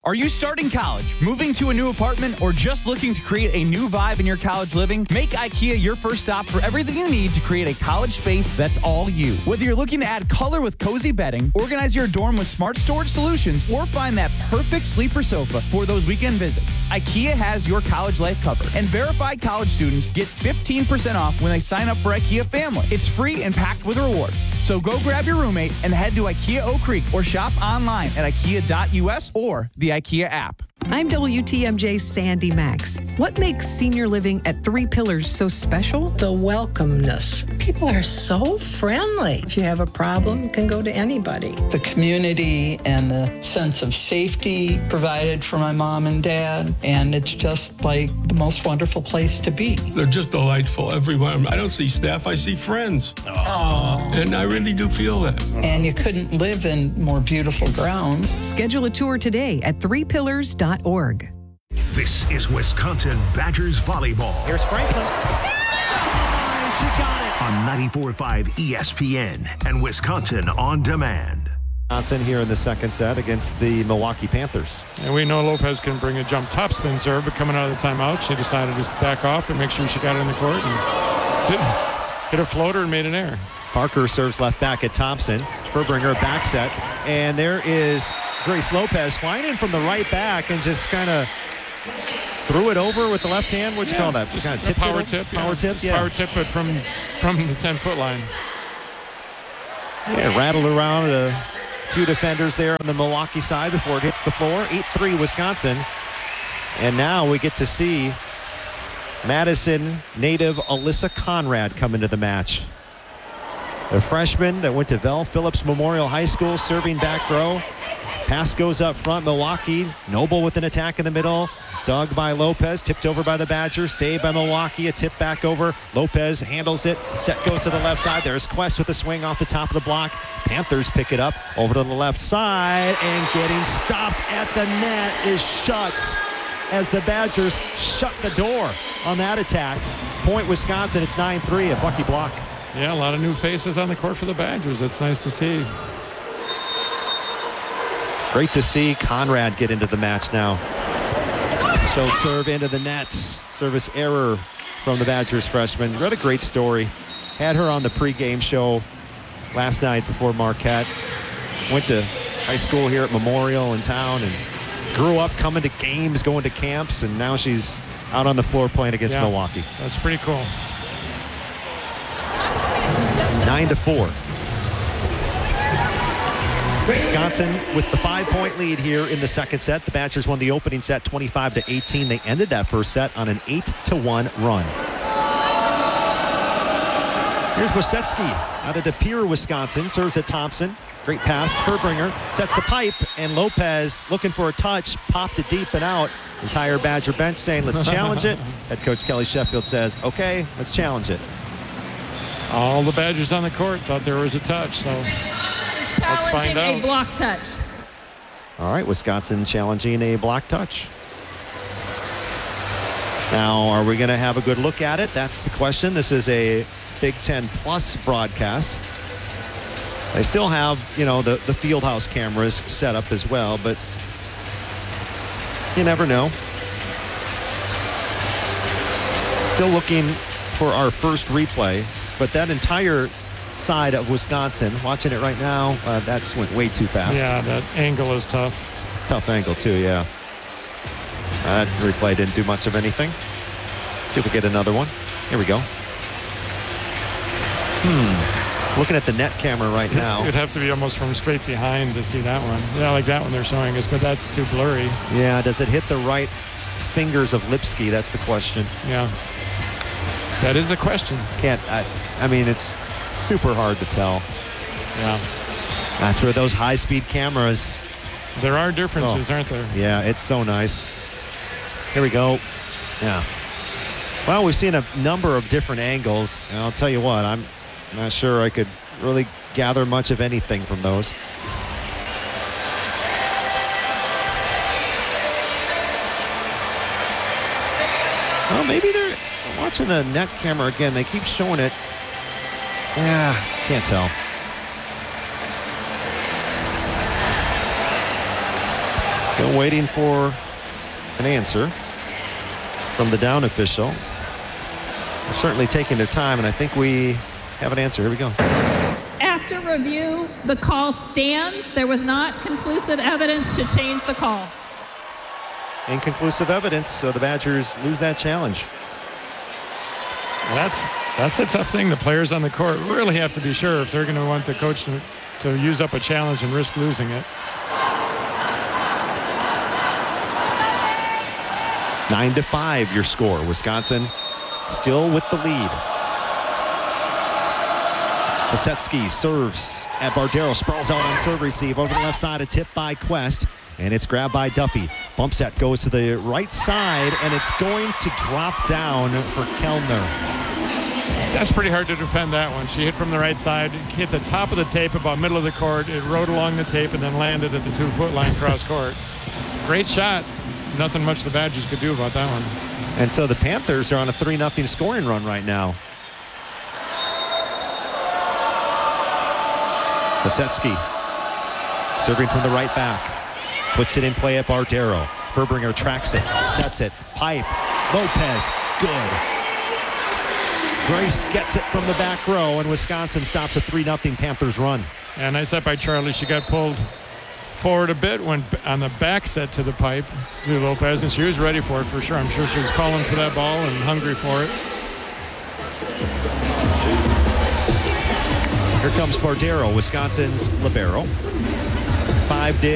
Are you starting college, moving to a new apartment, or just looking to create a new vibe in your college living? Make IKEA your first stop for everything you need to create a college space that's all you. Whether you're looking to add color with cozy bedding, organize your dorm with smart storage solutions, or find that perfect sleeper sofa for those weekend visits, IKEA has your college life covered. And verified college students get 15% off when they sign up for IKEA Family. It's free and packed with rewards. So go grab your roommate and head to IKEA Oak Creek or shop online at ikea.us or the IKEA app. I'm WTMJ's Sandy Max. What makes senior living at Three Pillars so special? The welcomeness. People are so friendly. If you have a problem, you can go to anybody. The community and the sense of safety provided for my mom and dad, and it's just like the most wonderful place to be. They're just delightful, everyone. I don't see staff, I see friends. Aww. And I really do feel that. And you couldn't live in more beautiful grounds. Schedule a tour today at threepillars.org. This is Wisconsin Badgers volleyball. Here's Franklin. She got it. On 94.5 ESPN and Wisconsin On Demand. Wisconsin here in the second set against the Milwaukee Panthers. And we know Lopez can bring a jump topspin serve, but coming out of the timeout, she decided to back off and make sure she got it in the court and hit a floater and made an error. Parker serves left back at Thompson. Furbringer back set. And there is Grace Lopez flying in from the right back and just kind of threw it over with the left hand. What'd you call that? Kind of tip power tip. Power tip, yeah. Power tip, but from the 10-foot line. Yeah, rattled around a few defenders there on the Milwaukee side before it hits the floor. 8-3 Wisconsin. And now we get to see Madison native Alyssa Conrad come into the match. The freshman that went to Vel Phillips Memorial High School, serving back row. Pass goes up front. Milwaukee. Noble with an attack in the middle. Dug by Lopez. Tipped over by the Badgers. Saved by Milwaukee. A tip back over. Lopez handles it. Set goes to the left side. There's Quest with a swing off the top of the block. Panthers pick it up over to the left side. And getting stopped at the net is Schutz as the Badgers shut the door on that attack. Point Wisconsin. It's 9-3. A Bucky block. Yeah, a lot of new faces on the court for the Badgers. That's nice to see. Great to see Conrad get into the match now. She'll serve into the nets. Service error from the Badgers freshman. What a great story. Had her on the pregame show last night before Marquette. Went to high school here at Memorial in town and grew up coming to games, going to camps, and now she's out on the floor playing against Milwaukee. That's pretty cool. 9-4. Wisconsin with the 5-point lead here in the second set. The Badgers won the opening set 25-18. They ended that first set on an 8-1 run. Here's Wosecki out of De Pere, Wisconsin. Serves at Thompson. Great pass. Furbringer sets the pipe, and Lopez looking for a touch. Popped it deep and out. Entire Badger bench saying, let's challenge it. Head coach Kelly Sheffield says, okay, let's challenge it. All the Badgers on the court thought there was a touch, so let's find out. A block touch. All right, Wisconsin challenging a block touch. Now, are we going to have a good look at it? That's the question. This is a Big Ten Plus broadcast. They still have, the Fieldhouse cameras set up as well, but you never know. Still looking for our first replay, but that entire side of Wisconsin, watching it right now, that's went way too fast. Yeah, that angle is tough. It's a tough angle too, yeah. That replay didn't do much of anything. See if we get another one. Here we go. Looking at the net camera right now. It'd have to be almost from straight behind to see that one. Yeah, like that one they're showing us, but that's too blurry. Yeah, does it hit the right fingers of Lipsky? That's the question. Yeah. That is the question. It's super hard to tell. Yeah. That's where those high-speed cameras. There are differences, aren't there? Yeah, it's so nice. Here we go. Yeah. Well, we've seen a number of different angles, and I'll tell you what, I'm not sure I could really gather much of anything from those. Well, maybe they're watching the net camera again. They keep showing it. Yeah, can't tell. Still waiting for an answer from the down official. They're certainly taking their time, and I think we have an answer. Here we go. After review, the call stands. There was not conclusive evidence to change the call. Inconclusive evidence, so the Badgers lose that challenge. That's the tough thing. The players on the court really have to be sure if they're going to want the coach to use up a challenge and risk losing it. 9-5 your score. Wisconsin still with the lead. Lisetsky serves at Bardero. Sprawls out on serve receive over the left side. A tip by Quest. And it's grabbed by Duffy. Bump set goes to the right side, and it's going to drop down for Kellner. That's pretty hard to defend that one. She hit from the right side, hit the top of the tape about middle of the court. It rode along the tape and then landed at the 2-foot line cross court. Great shot. Nothing much the Badgers could do about that one. And so the Panthers are on a 3-0 scoring run right now. Lisetsky serving from the right back. Puts it in play at Bardero. Furbringer tracks it, sets it. Pipe. Lopez. Good. Grace gets it from the back row, and Wisconsin stops a 3-0 Panthers run. And nice set by Charlie. She got pulled forward a bit, went on the back set to the pipe through Lopez, and she was ready for it for sure. I'm sure she was calling for that ball and hungry for it. Here comes Bardero, Wisconsin's libero. 5 days.